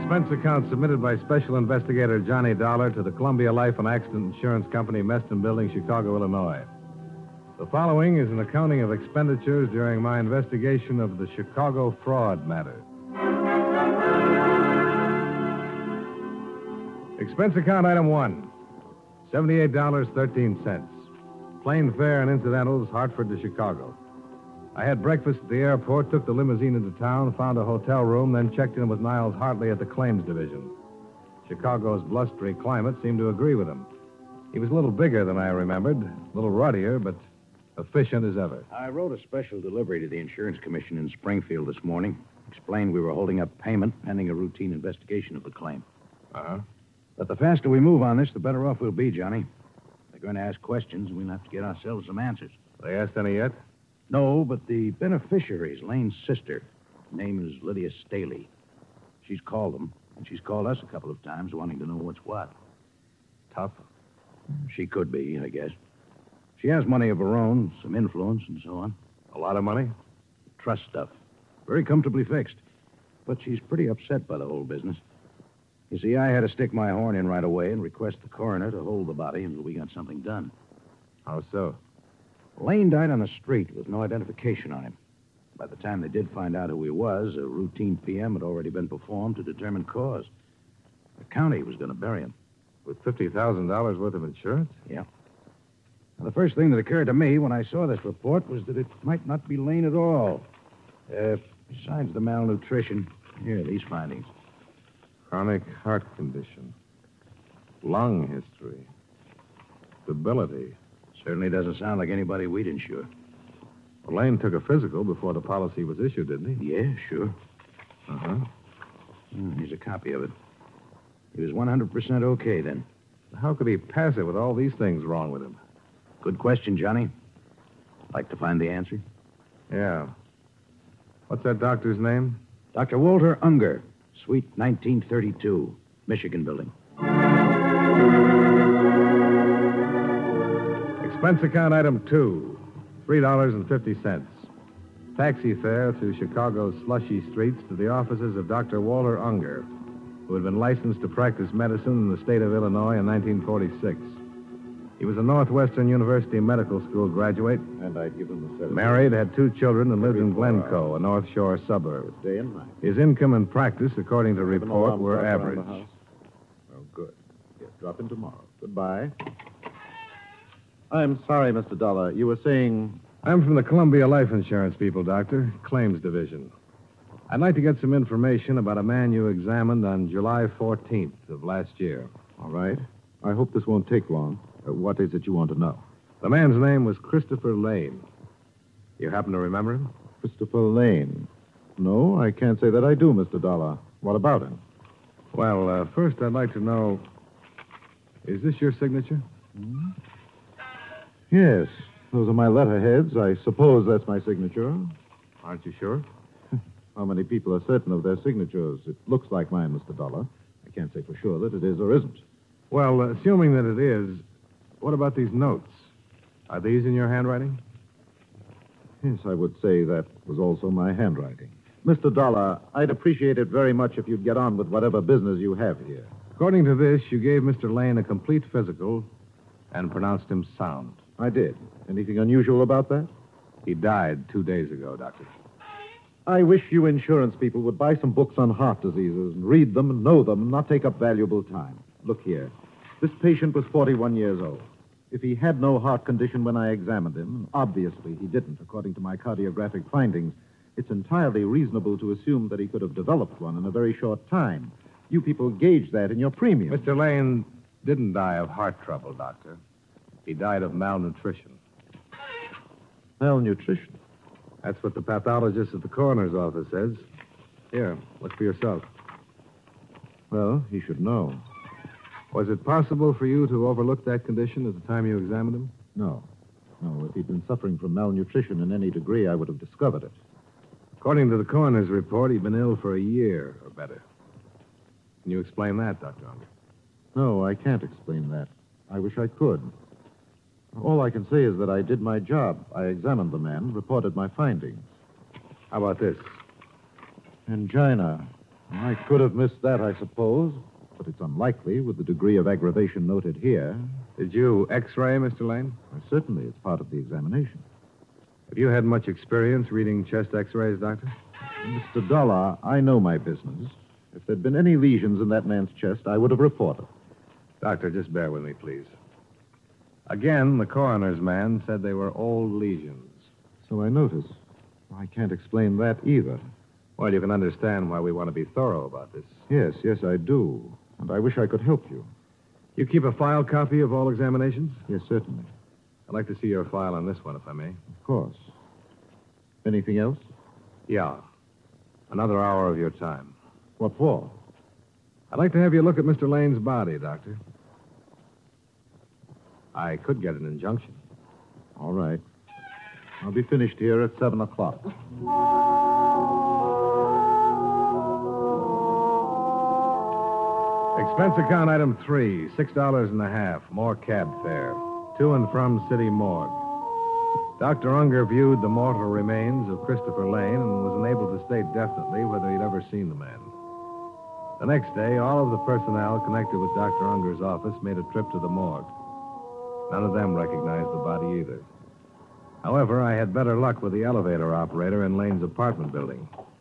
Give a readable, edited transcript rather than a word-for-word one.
Expense account submitted by Special Investigator Johnny Dollar to the Columbia Life and Accident Insurance Company, Meston Building, Chicago, Illinois. The following is an accounting of expenditures during my investigation of the Chicago fraud matter. Expense account item 1, $78.13. Plane fare and incidentals, Hartford to Chicago. I had breakfast at the airport, took the limousine into town, found a hotel room, then checked in with Niles Hartley at the claims division. Chicago's blustery climate seemed to agree with him. He was a little bigger than I remembered, a little ruddier, but efficient as ever. I wrote a special delivery to the Insurance Commission in Springfield this morning. Explained we were holding up payment pending a routine investigation of the claim. Uh-huh. But the faster we move on this, the better off we'll be, Johnny. They're going to ask questions, and we'll have to get ourselves some answers. They asked any yet? No, but the beneficiary is Lane's sister. Her name is Lydia Staley. She's called them, and she's called us a couple of times wanting to know what's what. Tough? She could be, I guess. She has money of her own, some influence, and so on. A lot of money? Trust stuff. Very comfortably fixed. But she's pretty upset by the whole business. You see, I had to stick my horn in right away and request the coroner to hold the body until we got something done. How so? Lane died on the street with no identification on him. By the time they did find out who he was, a routine PM had already been performed to determine cause. The county was going to bury him. With $50,000 worth of insurance? Yeah. Now, the first thing that occurred to me when I saw this report was that it might not be Lane at all. Besides the malnutrition, here are these findings. Chronic heart condition. Lung history. Debility. Certainly doesn't sound like anybody we'd insure. Well, Lane took a physical before the policy was issued, didn't he? Yeah, sure. Uh-huh. Here's a copy of it. He was 100% okay then. How could he pass it with all these things wrong with him? Good question, Johnny. Like to find the answer? Yeah. What's that doctor's name? Dr. Walter Unger, Suite 1932, Michigan Building. Expense account item 2, $3.50. Taxi fare through Chicago's slushy streets to the offices of Dr. Walter Unger, who had been licensed to practice medicine in the state of Illinois in 1946. He was a Northwestern University Medical School graduate. And I'd give him the sedative. Married, had 2 children, and lived in Glencoe, a North Shore suburb. Day and night. His income and practice, according to report, were average. Oh, good. Yes, drop in tomorrow. Goodbye. I'm sorry, Mr. Dollar. You were saying... I'm from the Columbia Life Insurance people, Doctor. Claims Division. I'd like to get some information about a man you examined on July 14th of last year. All right. I hope this won't take long. What is it you want to know? The man's name was Christopher Lane. You happen to remember him? Christopher Lane. No, I can't say that I do, Mr. Dollar. What about him? Well, first I'd like to know, is this your signature? Yes. Those are my letterheads. I suppose that's my signature. Aren't you sure? How many people are certain of their signatures? It looks like mine, Mr. Dollar. I can't say for sure that it is or isn't. Well, assuming that it is, what about these notes? Are these in your handwriting? Yes, I would say that was also my handwriting. Mr. Dollar, I'd appreciate it very much if you'd get on with whatever business you have here. According to this, you gave Mr. Lane a complete physical and pronounced him sound. I did. Anything unusual about that? He died 2 days ago, Doctor. I wish you insurance people would buy some books on heart diseases and read them and know them and not take up valuable time. Look here. This patient was 41 years old. If he had no heart condition when I examined him, and obviously he didn't, according to my cardiographic findings, it's entirely reasonable to assume that he could have developed one in a very short time. You people gauge that in your premium. Mr. Lane didn't die of heart trouble, Doctor. He died of malnutrition. Malnutrition? That's what the pathologist at the coroner's office says. Here, look for yourself. Well, he should know. Was it possible for you to overlook that condition at the time you examined him? No. No, if he'd been suffering from malnutrition in any degree, I would have discovered it. According to the coroner's report, he'd been ill for a year or better. Can you explain that, Dr. Unger? No, I can't explain that. I wish I could. All I can say is that I did my job. I examined the man, reported my findings. How about this? Angina. I could have missed that, I suppose, but it's unlikely with the degree of aggravation noted here. Did you X-ray, Mr. Lane? Certainly, it's part of the examination. Have you had much experience reading chest X-rays, Doctor? Mr. Dollar, I know my business. If there'd been any lesions in that man's chest, I would have reported. Doctor, just bear with me, please. Again, the coroner's man said they were old lesions. So I notice. I can't explain that either. Well, you can understand why we want to be thorough about this. Yes, I do. And I wish I could help you. You keep a file copy of all examinations? Yes, certainly. I'd like to see your file on this one, if I may. Of course. Anything else? Yeah. Another hour of your time. What for? I'd like to have you look at Mr. Lane's body, Doctor. I could get an injunction. All right. I'll be finished here at 7 o'clock. Expense account item 3, $6.50, more cab fare. To and from City Morgue. Dr. Unger viewed the mortal remains of Christopher Lane and was unable to state definitely whether he'd ever seen the man. The next day, all of the personnel connected with Dr. Unger's office made a trip to the morgue. None of them recognized the body either. However, I had better luck with the elevator operator in Lane's apartment building.